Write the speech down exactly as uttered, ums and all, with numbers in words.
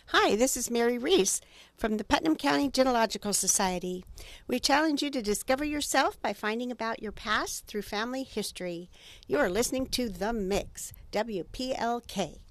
Hi, this is Mary Reese from the Putnam County Genealogical Society. We challenge you to discover yourself by finding about your past through family history. You are listening to The Mix, W P L K.